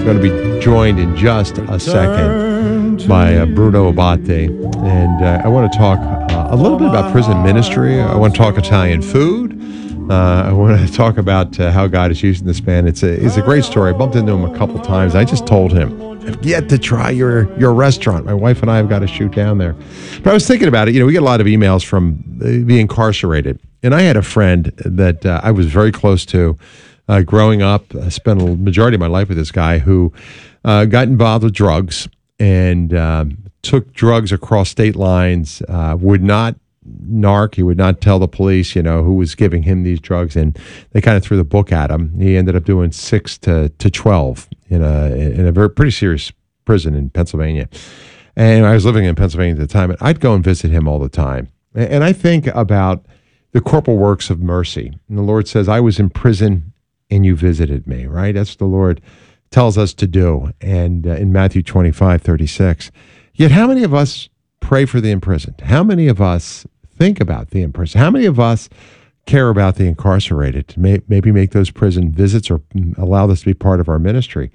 going to be joined in just a second by Bruno Abate. And I want to talk a little bit about prison ministry. I want to talk Italian food. I want to talk about how God is using this man. It's a great story. I bumped into him a couple times. I just told him, I've yet to try your restaurant. My wife and I have got to shoot down there. But I was thinking about it. We get a lot of emails from the incarcerated. And I had a friend that I was very close to growing up. I spent a majority of my life with this guy who got involved with drugs and took drugs across state lines, would not narc. He would not tell the police, who was giving him these drugs, and they kind of threw the book at him. He ended up doing 6 to 12 in a very pretty serious prison in Pennsylvania. And I was living in Pennsylvania at the time, and I'd go and visit him all the time. And I think about the corporal works of mercy. And the Lord says, I was in prison and you visited me, right? That's what the Lord tells us to do. And in Matthew 25:36. Yet how many of us pray for the imprisoned? How many of us think about the imprisoned? How many of us care about the incarcerated? Maybe make those prison visits or allow this to be part of our ministry.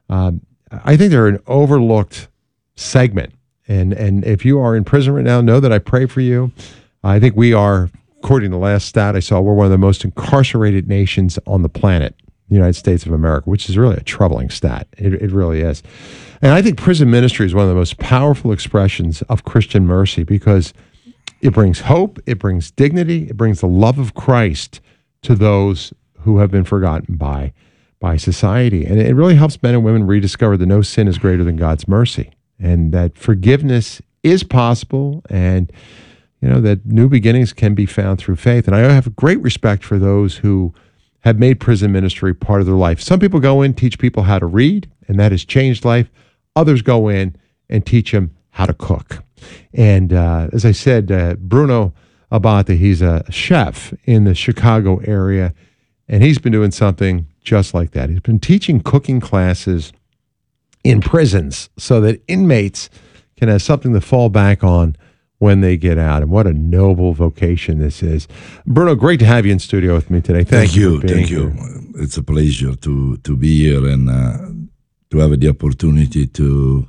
I think they're an overlooked segment. And if you are in prison right now, know that I pray for you. I think we are, according to the last stat I saw, we're one of the most incarcerated nations on the planet, the United States of America, which is really a troubling stat. It really is. And I think prison ministry is one of the most powerful expressions of Christian mercy because it brings hope, it brings dignity, it brings the love of Christ to those who have been forgotten by society. And it really helps men and women rediscover that no sin is greater than God's mercy and that forgiveness is possible and that new beginnings can be found through faith. And I have great respect for those who have made prison ministry part of their life. Some people go in, teach people how to read, and that has changed life. Others go in and teach them how to cook. And as I said, Bruno Abate, he's a chef in the Chicago area, and he's been doing something just like that. He's been teaching cooking classes in prisons so that inmates can have something to fall back on when they get out. And what a noble vocation this is. Bruno, great to have you in studio with me today. Thank you. Thank you. It's a pleasure to be here and to have the opportunity to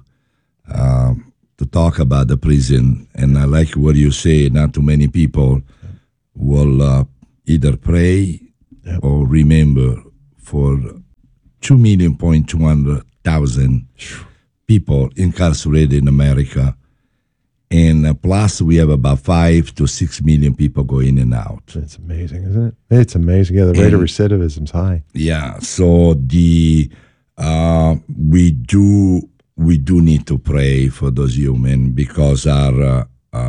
talk about the prison. And I like what you say, not too many people will either pray or remember for 2,200,000 people incarcerated in America. And plus, we have about 5 to 6 million people go in and out. It's amazing, isn't it? It's amazing. Yeah, the rate of recidivism is high. Yeah, so we do need to pray for those human because our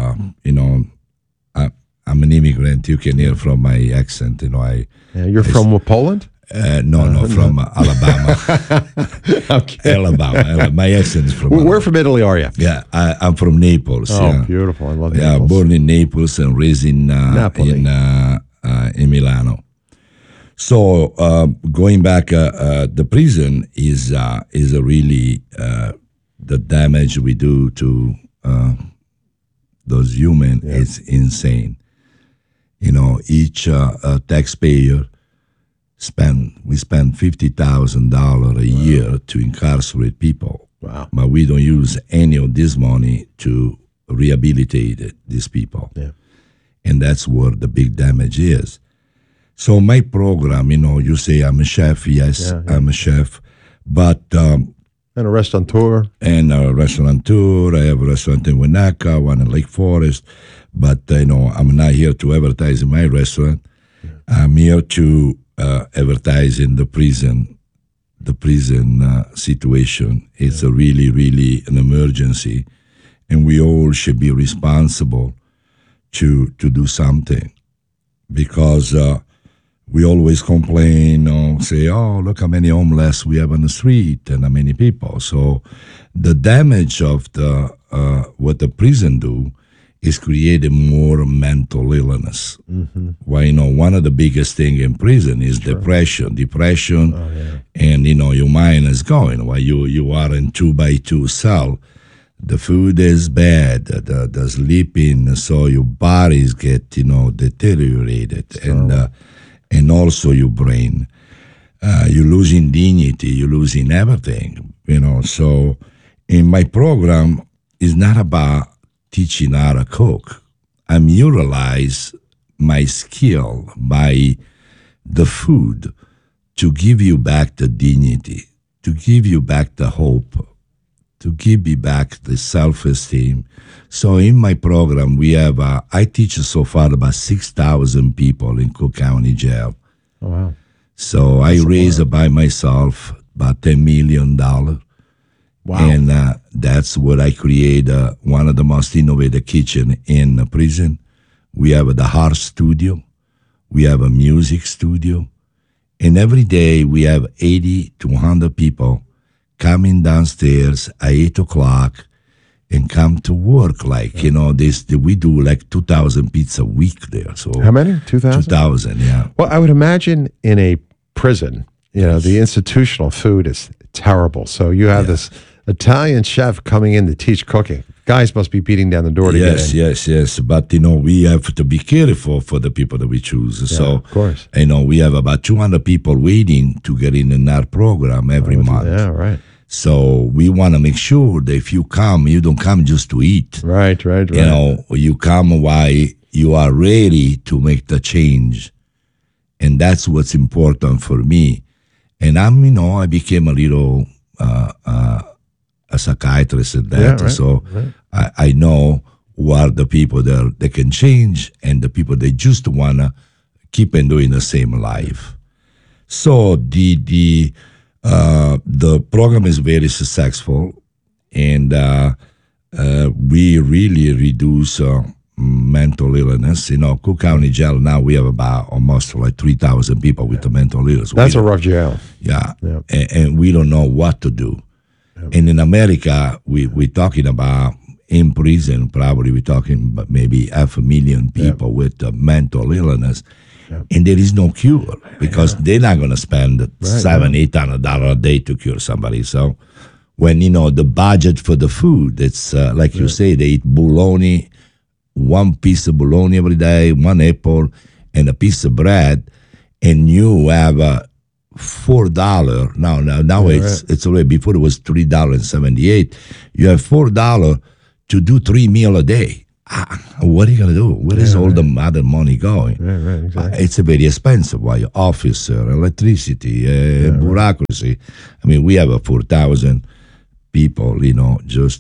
I'm an immigrant. You can hear from my accent. You're from Poland? No, from Alabama. Okay. Alabama. My accent is from Where Alabama. from Italy are you? Yeah, I'm from Naples. Oh, yeah. Beautiful. I love Naples. Yeah, born in Naples and raised in Milano. So going back, the prison is really the damage we do to those humans is insane. Each taxpayer we spend $50,000 a year to incarcerate people. Wow! But we don't use any of this money to rehabilitate these people. Yeah. And that's where the big damage is. So my program, you say I'm a chef. Yes, I'm a chef. But and a restaurateur. And a restaurateur. I have a restaurant in Winnetka, one in Lake Forest. But, I'm not here to advertise in my restaurant. Yeah. I'm here to advertise in the prison. The prison situation. It's a really, really an emergency. And we all should be responsible to do something. Because we always complain, say, oh, look how many homeless we have on the street and how many people. So the damage of what the prison do is creating more mental illness. Mm-hmm. Why, one of the biggest thing in prison is depression, and, your mind is going. While you are in 2x2 cell, the food is bad, the sleeping, so your bodies get, deteriorated, and also your brain. You're losing dignity, you're losing everything. So in my program, it's not about teaching how to cook. I'm utilize my skill by the food to give you back the dignity, to give you back the hope, to give you back the self-esteem. So in my program, we have, I teach so far about 6,000 people in Cook County Jail. Oh, wow. So I raised by myself about $10 million. Wow. And that's what I create, one of the most innovative kitchen in the prison. We have the art studio. We have a music studio. And every day we have 80 to 100 people coming downstairs at 8 o'clock and come to work. We do like 2,000 pizza a week there. So how many? 2,000? 2,000, yeah. Well, I would imagine in a prison, the institutional food is terrible. So you have this Italian chef coming in to teach cooking. Guys must be beating down the door to get in. Yes. But, we have to be careful for the people that we choose. Yeah, so, of course. We have about 200 people waiting to get in our program every month. Yeah, right. So we want to make sure that if you come, you don't come just to eat. Right. You come while you are ready to make the change. And that's what's important for me. And I became a little a psychiatrist at that. Yeah, right, so right. I know who are the people that can change and the people that just want to keep on doing the same life. So the program is very successful, and we really reduce mental illness. Cook County Jail now we have about almost like 3,000 people with the mental illness. That's a rough jail. Yeah, and we don't know what to do. And in America, we're talking about in prison, probably we're talking about maybe 500,000 people with mental illness. And there is no cure because they're not going to spend $700-800 a day to cure somebody. So when, the budget for the food, it's like you say, they eat bologna, one piece of bologna every day, one apple, and a piece of bread, and you have $4. Now it's already, before it was $3.78. You have $4 to do 3 meals a day. What are you going to do? Where is all the other money going? Right, exactly. It's a very expensive. Why? Officer, electricity, bureaucracy. I mean, we have 4,000 people, just...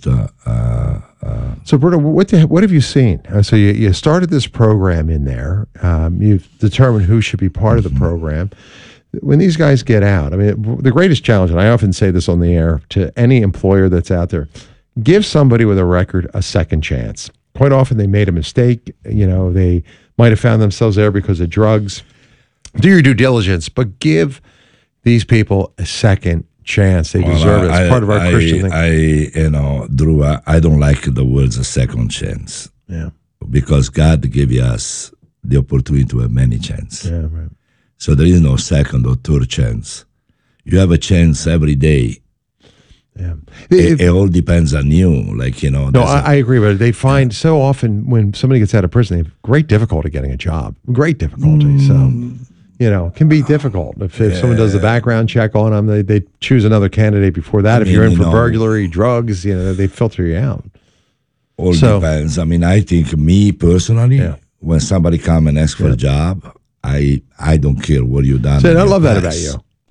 So, Bruno, what have you seen? So you started this program in there. You've determined who should be part of the program. When these guys get out, I mean, the greatest challenge, and I often say this on the air to any employer that's out there, give somebody with a record a second chance. Quite often they made a mistake. They might have found themselves there because of drugs. Do your due diligence, but give these people a second chance. They deserve it. It's part of our Christian thing. Drew, I don't like the words a second chance. Yeah. Because God gave us the opportunity to have many chances. Yeah, right. So there is no second or third chance. You have a chance every day. Yeah. It all depends on you. No, I agree, but they find so often when somebody gets out of prison, they have great difficulty getting a job. Great difficulty. So, it can be difficult. If someone does the background check on them, they choose another candidate before that. If you're in for burglary, drugs, they filter you out. All depends. I mean, I think me personally, when somebody come and ask for a job, I don't care what you done. So I love that about you.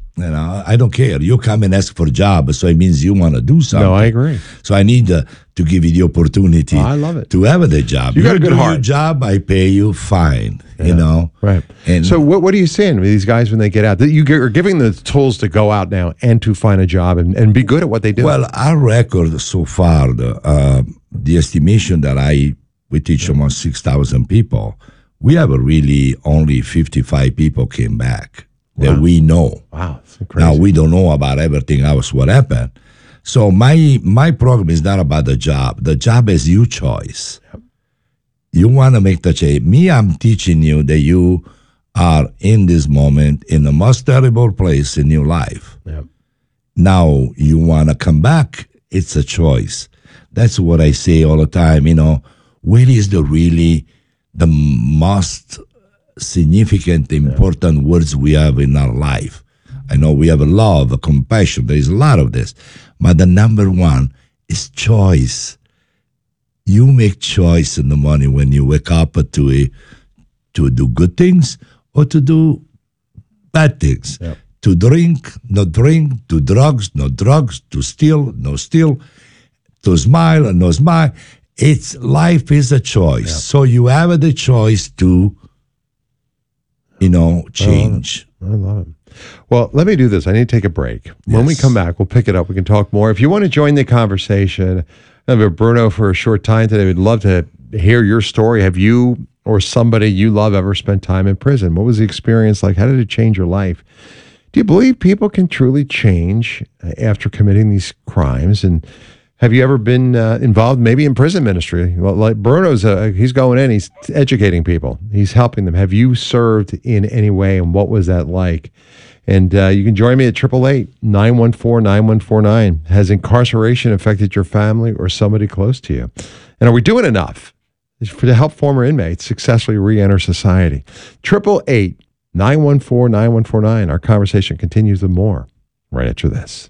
I don't care. You come and ask for a job, so it means you want to do something. No, I agree. So I need to give you the opportunity. I love it. To have the job. You got a good heart. Your job, I pay you fine. Right. And so what are you saying with these guys when they get out? That you're giving them the tools to go out now and to find a job and be good at what they do. Well, our record so far, the estimation that we teach almost 6,000 people, we have really only 55 people came back. That we know. Wow, that's crazy. Now we don't know about everything else what happened. So my program is not about the job. The job is your choice. Yep. You want to make the change. Me, I'm teaching you that you are in this moment in the most terrible place in your life. Yep. Now you want to come back. It's a choice. That's what I say all the time. Where is the most significant, important words we have in our life? I know we have a love, a compassion. There is a lot of this. But the number one is choice. You make choice in the morning when you wake up to do good things or to do bad things. Yep. To drink, no drink, to drugs, no drugs, to steal, no steal, to smile, no smile. Life is a choice. Yep. So you have the choice to, change. I love it. Well, let me do this. I need to take a break. When we Yes. come back, we'll pick it up. We can talk more. If you want to join the conversation, I have Bruno for a short time today. We'd love to hear your story. Have you or somebody you love ever spent time in prison? What was the experience like? How did it change your life? Do you believe people can truly change after committing these crimes? And have you ever been involved maybe in prison ministry? Well, like Bruno's, he's going in, he's educating people, he's helping them. Have you served in any way, and what was that like? And you can join me at 888-914-9149. Has incarceration affected your family or somebody close to you? And are we doing enough to help former inmates successfully re-enter society? 888-914-9149. Our conversation continues with more right after this.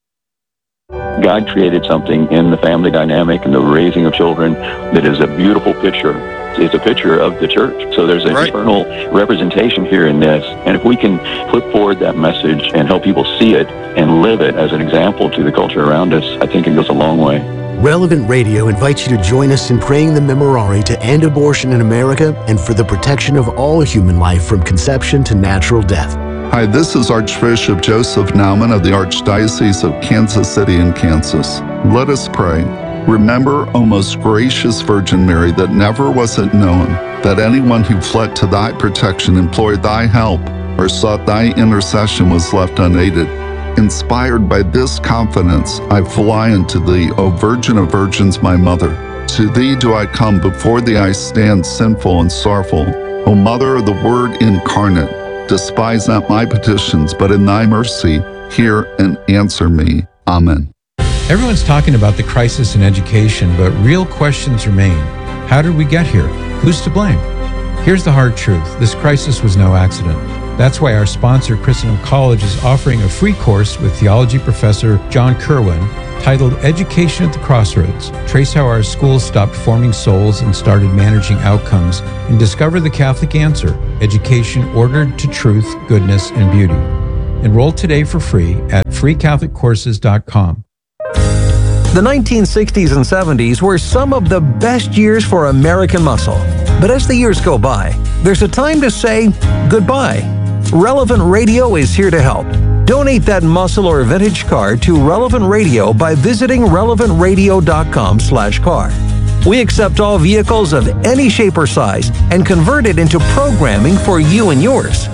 God created something in the family dynamic and the raising of children that is a beautiful picture. It's a picture of the church. So there's an eternal representation here in this. And if we can put forward that message and help people see it and live it as an example to the culture around us, I think it goes a long way. Relevant Radio invites you to join us in praying the Memorare to end abortion in America and for the protection of all human life from conception to natural death. Hi, this is Archbishop Joseph Nauman of the Archdiocese of Kansas City in Kansas. Let us pray. Remember, O most gracious Virgin Mary, that never was it known that anyone who fled to thy protection, implored thy help, or sought thy intercession was left unaided. Inspired by this confidence, I fly unto thee, O Virgin of Virgins, my Mother. To thee do I come, before thee I stand sinful and sorrowful. O Mother of the Word incarnate, despise not my petitions, but in thy mercy hear and answer me. Amen. Everyone's talking about the crisis in education, but real questions remain. How did we get here? Who's to blame? Here's the hard truth. This crisis was no accident. That's why our sponsor, Christendom College, is offering a free course with theology professor John Kerwin titled Education at the Crossroads. Trace how our schools stopped forming souls and started managing outcomes, and discover the Catholic answer: education ordered to truth, goodness, and beauty. Enroll today for free at freecatholiccourses.com. The 1960s and 70s were some of the best years for American muscle. But as the years go by, there's a time to say goodbye. Relevant Radio is here to help. Donate that muscle or vintage car to Relevant Radio by visiting relevantradio.com/car. We accept all vehicles of any shape or size and convert it into programming for you and yours.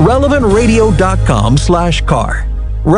relevantradio.com/car.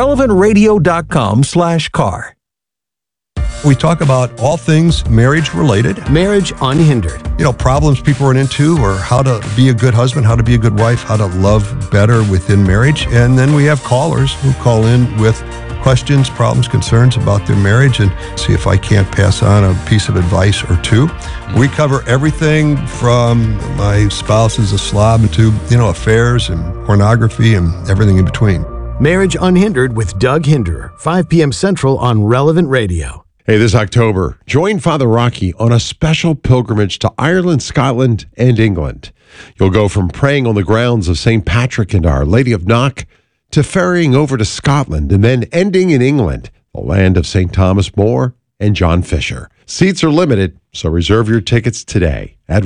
relevantradio.com/car. We talk about all things marriage related. Marriage Unhindered. Problems people run into, or how to be a good husband, how to be a good wife, how to love better within marriage. And then we have callers who call in with questions, problems, concerns about their marriage, and see if I can't pass on a piece of advice or two. We cover everything from my spouse is a slob to, affairs and pornography and everything in between. Marriage Unhindered with Doug Hinderer, 5 p.m. Central on Relevant Radio. Hey, this October, join Father Rocky on a special pilgrimage to Ireland, Scotland, and England. You'll go from praying on the grounds of St. Patrick and Our Lady of Knock to ferrying over to Scotland and then ending in England, the land of St. Thomas More and John Fisher. Seats are limited, so reserve your tickets today at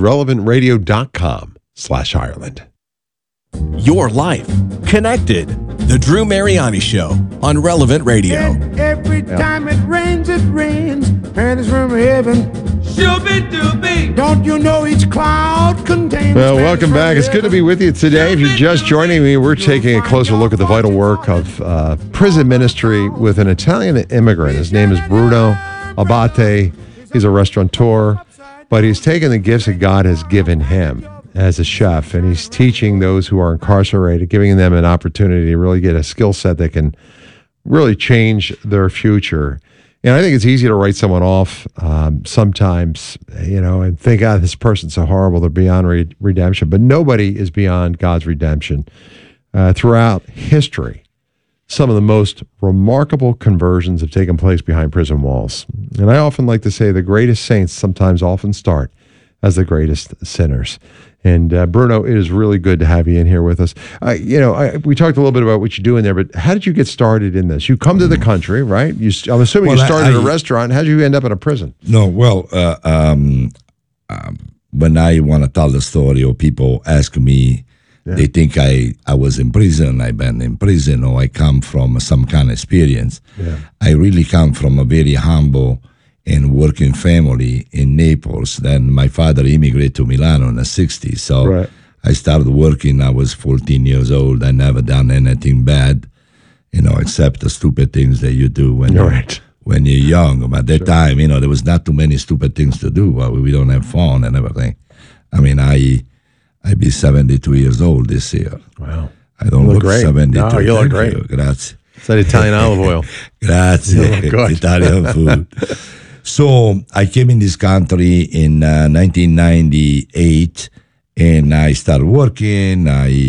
relevantradio.com/Ireland. Your life connected. The Drew Mariani Show on Relevant Radio. And every time it rains, and it's from heaven. Shooby-dooby. Don't you know each cloud contains... Well, welcome back. It's good to be with you today. If you're just joining me, we're taking a closer look at the vital work of prison ministry with an Italian immigrant. His name is Bruno Abate. He's a restaurateur, but he's taken the gifts that God has given him as a chef, and he's teaching those who are incarcerated, giving them an opportunity to really get a skill set that can really change their future. And I think it's easy to write someone off sometimes, and think, this person's so horrible, they're beyond redemption. But nobody is beyond God's redemption. Throughout history, some of the most remarkable conversions have taken place behind prison walls. And I often like to say the greatest saints sometimes often start as the greatest sinners. And Bruno, it is really good to have you in here with us. We talked a little bit about what you do in there, but how did you get started in this? You come to the country, right? I'm assuming you started at a restaurant. How did you end up in a prison? No, well, when I want to tell the story, or people ask me, they think I was in prison, I've been in prison, or I come from some kind of experience. Yeah. I really come from a very humble and working family in Naples. Then my father immigrated to Milano in the 60s. So I started working, I was 14 years old. I never done anything bad, except the stupid things that you do when you're young. But at that time, there was not too many stupid things to do. We don't have fun and everything. I mean, I'd be 72 years old this year. Wow. I don't look great. 72. No, you look great. Grazie. It's that Italian olive oil. Grazie. Italian food. So I came in this country in 1998, and I started working.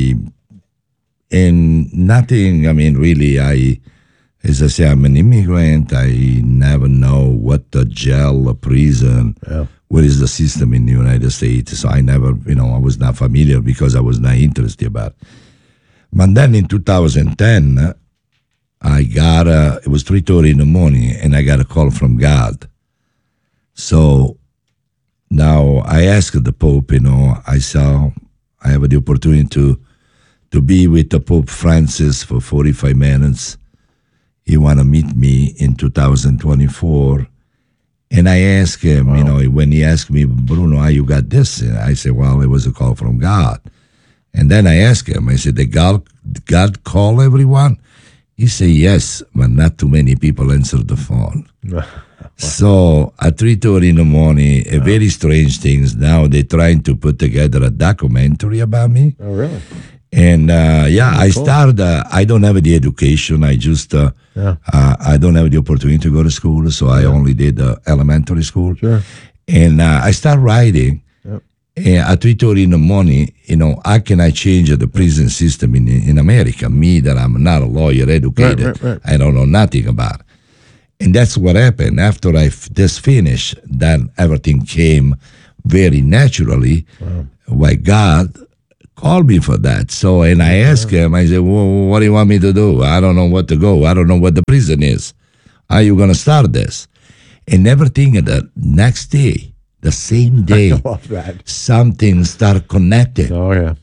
As I say, I'm an immigrant. I never know what the jail or prison, what is the system in the United States. So I never, I was not familiar because I was not interested about it. But then in 2010, it was 3:30 in the morning, and I got a call from God. So now I asked the Pope, I saw I have the opportunity to be with the Pope Francis for 45 minutes. He want to meet me in 2024. And I asked him, when he asked me, Bruno, how you got this? And I said, well, it was a call from God. And then I asked him, I said, did God call everyone? He said, yes, but not too many people answered the phone. So at 3:30 in the morning, a very strange things. Now they're trying to put together a documentary about me. Oh, really? And I started. I don't have the education. I just I don't have the opportunity to go to school, so I only did elementary school. Sure. And I started writing. At 3:30 in the morning, how can I change the prison system in America? Me, that I'm not a lawyer, educated, I don't know nothing about it. And that's what happened. After I just finished, then everything came very naturally. Why God called me for that. So, and I asked him, I said, well, what do you want me to do? I don't know what to go. I don't know what the prison is. How are you going to start this? And everything the next day, the same day, I love that. Something started connecting. Oh, yeah.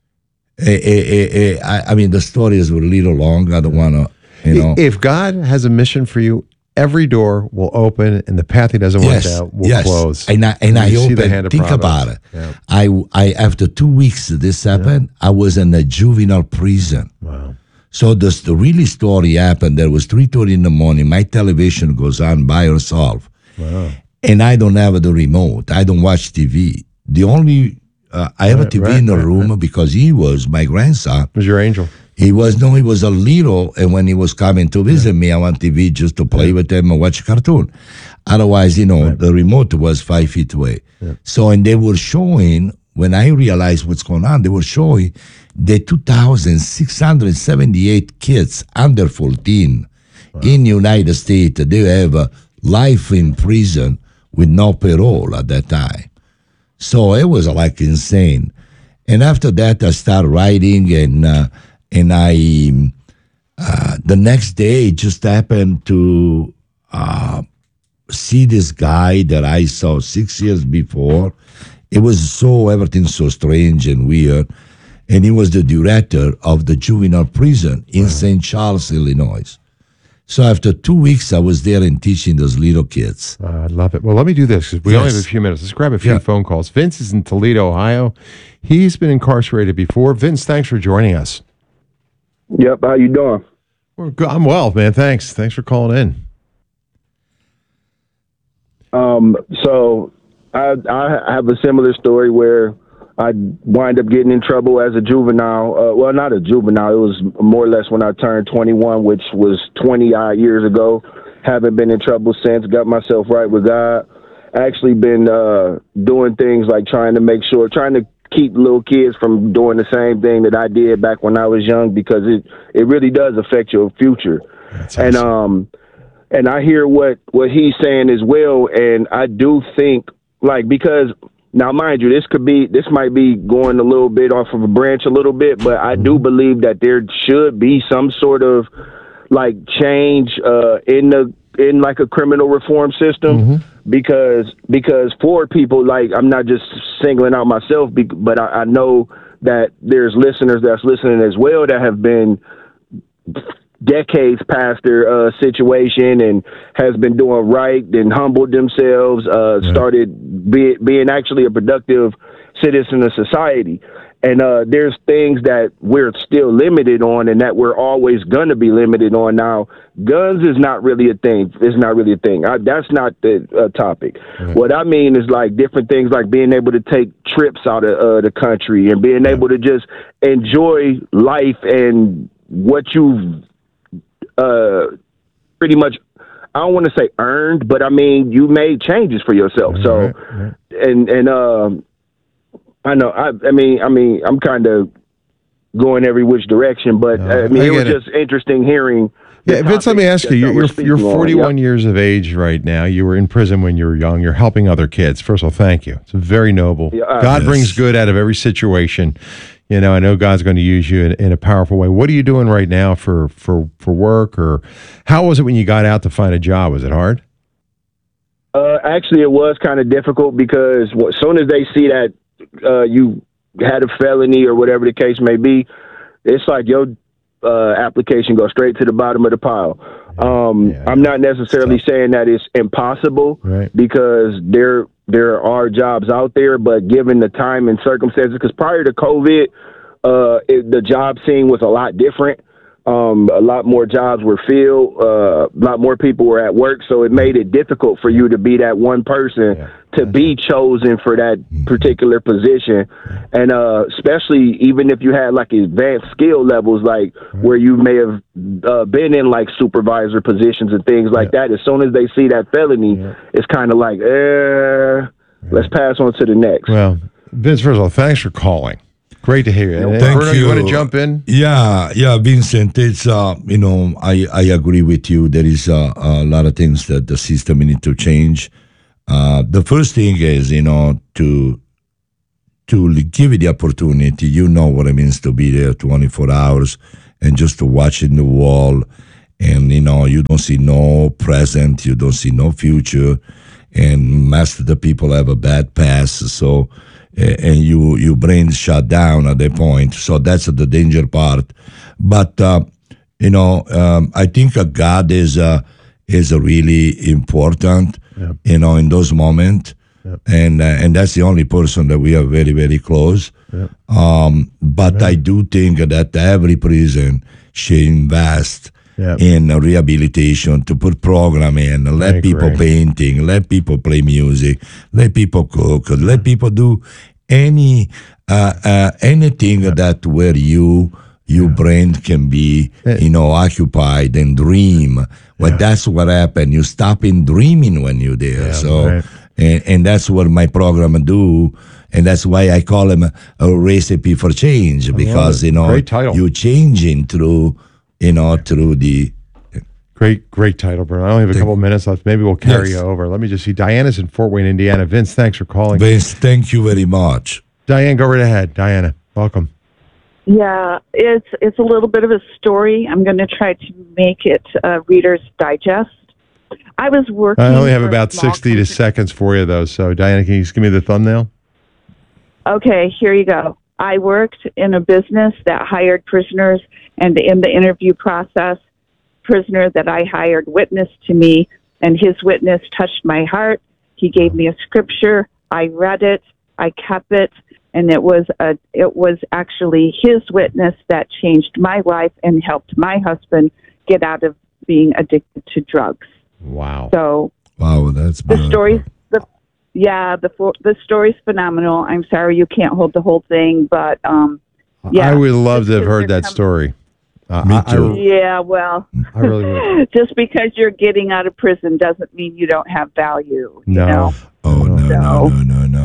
I mean, the stories were a little long. I don't want to, If God has a mission for you, every door will open, and the path He doesn't want out will close. And I open. Think about it. Yeah. I after 2 weeks this happened, I was in a juvenile prison. Wow. So the really story happened. There was 3:30 in the morning. My television goes on by herself. Wow. And I don't have the remote. I don't watch TV. The only I have a TV in the room because he was my grandson. Was your angel? He was a little, and when he was coming to visit me, I want TV just to play with him and watch cartoon. Otherwise, the remote was 5 feet away. Yeah. So, and they were showing, when I realized what's going on, they were showing the 2,678 kids under 14 in the United States. They have a life in prison with no parole at that time. So it was like insane. And after that, I started writing, and I the next day just happened to see this guy that I saw 6 years before. It was everything so strange and weird. And he was the director of the juvenile prison in St. Charles, Illinois. So after 2 weeks, I was there and teaching those little kids. I love it. Well, let me do this, because we only have a few minutes. Let's grab a few phone calls. Vince is in Toledo, Ohio. He's been incarcerated before. Vince, thanks for joining us. Yep, how you doing? I'm well, man. Thanks for calling in. So I have a similar story where I wind up getting in trouble as a juvenile. Well, not a juvenile. It was more or less when I turned 21, which was 20-odd years ago. Haven't been in trouble since. Got myself right with God. Actually been doing things like trying to keep little kids from doing the same thing that I did back when I was young, because it really does affect your future. That's awesome. And I hear what he's saying as well, and I do think, like, because now, mind you, this might be going a little bit off of a branch a little bit, but I do believe that there should be some sort of like change in like a criminal reform system, because for people, like, I'm not just singling out myself, but I know that there's listeners that's listening as well that have been decades past their situation and has been doing right and humbled themselves, started being actually a productive citizen of society. And there's things that we're still limited on and that we're always going to be limited on. Now, guns is not really a thing. It's not really a thing. That's not the topic. What I mean is like different things, like being able to take trips out of the country and being able to just enjoy life and what you've pretty much, I don't want to say earned, but I mean, you made changes for yourself. So, and I know, I mean, I'm kind of going every which direction, but I mean, it was just interesting hearing. Yeah, Vince, let me ask you, you're 41 years of age right now. You were in prison when you were young. You're helping other kids. First of all, thank you. It's very noble. God brings good out of every situation. You know, I know God's going to use you in a powerful way. What are you doing right now for work, or how was it when you got out to find a job? Was it hard? Actually, it was kind of difficult, because as soon as they see that you had a felony or whatever the case may be, it's like your application goes straight to the bottom of the pile. I'm not necessarily saying that it's impossible, because there are jobs out there, but given the time and circumstances, because prior to COVID, the job scene was a lot different. A lot more jobs were filled. A lot more people were at work, so it made it difficult for you to be that one person to be chosen for that particular position. And especially even if you had like advanced skill levels, like where you may have been in like supervisor positions and things like that, as soon as they see that felony, it's kind of like, let's pass on to the next. Well, Vince, first of all, thanks for calling. Great to hear you. Thank Bruno, you want to jump in? Yeah, Vincent. It's I agree with you. There is a lot of things that the system need to change. The first thing is, to give you the opportunity. You know what it means to be there 24 hours and just to watch in the wall, and you don't see no present, you don't see no future, and most of the people have a bad past. So. And your brain shut down at that point. So that's the danger part. But I think God is really important. In those moments, and that's the only person that we are very, very close. But I do think that every prison should invest in rehabilitation, to put program in, let people painting, let people play music, let people cook, let people do anything that where your brain can be, occupied and dream. But that's what happened. You stop in dreaming when you're there. And that's what my program do. And that's why I call them a recipe for change, because, you're changing through the... Great title, Bruno. I only have a couple of minutes left. Maybe we'll carry you over. Let me just see. Diana's in Fort Wayne, Indiana. Vince, thanks for calling. Vince, thank you very much. Diane, go right ahead. Diana, welcome. Yeah, it's a little bit of a story. I'm going to try to make it Reader's Digest. I was working... I only have about 60 seconds for you, though. So, Diana, can you just give me the thumbnail? Okay, here you go. I worked in a business that hired prisoners, and in the interview process, prisoner that I hired witnessed to me, and his witness touched my heart. He gave me a scripture. I read it. I kept it, and it was actually his witness that changed my life and helped my husband get out of being addicted to drugs. Wow. So that's the story. The story's phenomenal. I'm sorry you can't hold the whole thing, but I would love to have heard that story. Me too. I really would. Just because you're getting out of prison doesn't mean you don't have value. No. You know? No.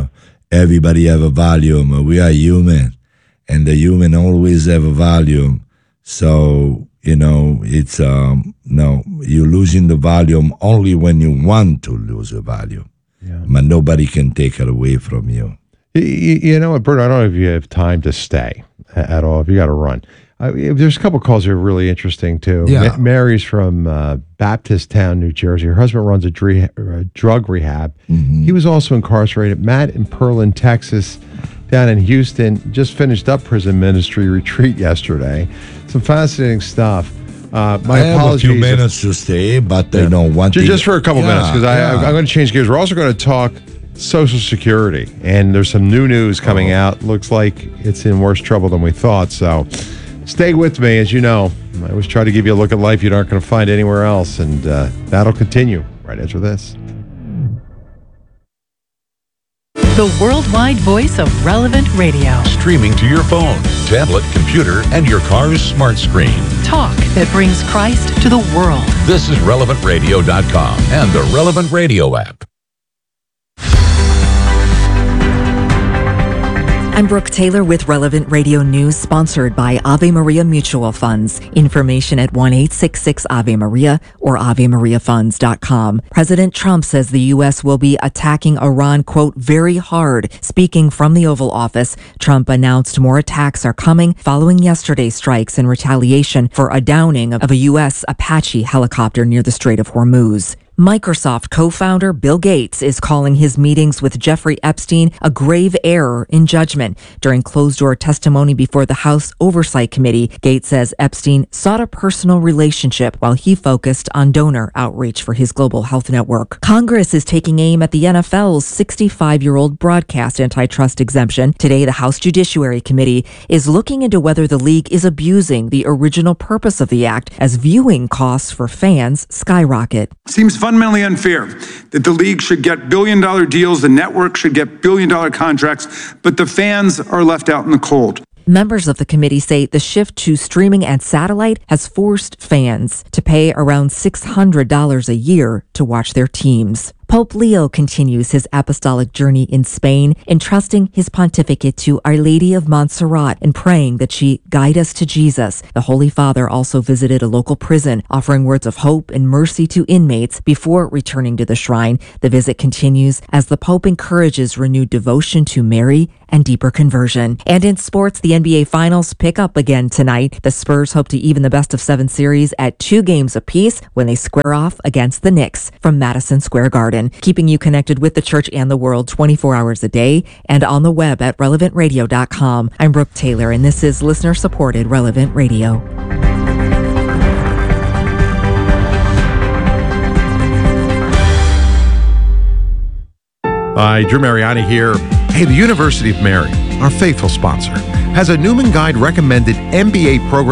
everybody have a volume. We are human, and the human always have a volume. So, it's, no, you're losing the volume only when you want to lose the volume. Yeah. But nobody can take it away from you. You know what, Bert, I don't know if you have time to stay at all, if you got to run. There's a couple calls that are really interesting, too. Yeah. Mary's from Baptist Town, New Jersey. Her husband runs a drug rehab. Mm-hmm. He was also incarcerated. Matt in Pearland, Texas, down in Houston, just finished up prison ministry retreat yesterday. Some fascinating stuff. My I have apologies. a few minutes to stay, but I know one thing. Just for a couple minutes, because I'm going to change gears. We're also going to talk Social Security, and there's some new news coming out. Looks like it's in worse trouble than we thought, so stay with me. As you know, I always try to give you a look at life you aren't going to find anywhere else, and that'll continue right after this. The worldwide voice of Relevant Radio. Streaming to your phone, tablet, computer, and your car's smart screen. Talk that brings Christ to the world. This is RelevantRadio.com and the Relevant Radio app. I'm Brooke Taylor with Relevant Radio News, sponsored by Ave Maria Mutual Funds. Information at 1-866-AVE-MARIA or AveMariaFunds.com. President Trump says the U.S. will be attacking Iran, quote, very hard. Speaking from the Oval Office, Trump announced more attacks are coming following yesterday's strikes in retaliation for a downing of a U.S. Apache helicopter near the Strait of Hormuz. Microsoft co-founder Bill Gates is calling his meetings with Jeffrey Epstein a grave error in judgment. During closed-door testimony before the House Oversight Committee, Gates says Epstein sought a personal relationship while he focused on donor outreach for his global health network. Congress is taking aim at the NFL's 65-year-old broadcast antitrust exemption. Today, the House Judiciary Committee is looking into whether the league is abusing the original purpose of the act as viewing costs for fans skyrocket. Seems fundamentally unfair that the league should get billion-dollar deals, the network should get billion-dollar contracts, but the fans are left out in the cold. Members of the committee say the shift to streaming and satellite has forced fans to pay around $600 a year to watch their teams. Pope Leo continues his apostolic journey in Spain, entrusting his pontificate to Our Lady of Montserrat and praying that she guide us to Jesus. The Holy Father also visited a local prison, offering words of hope and mercy to inmates before returning to the shrine. The visit continues as the Pope encourages renewed devotion to Mary and deeper conversion. And in sports, the NBA Finals pick up again tonight. The Spurs hope to even the best-of-7 series at 2 games apiece when they square off against the Knicks from Madison Square Garden. Keeping you connected with the church and the world 24 hours a day and on the web at RelevantRadio.com. I'm Brooke Taylor, and this is listener-supported Relevant Radio. Hi, Drew Mariani here. Hey, the University of Mary, our faithful sponsor, has a Newman Guide recommended MBA program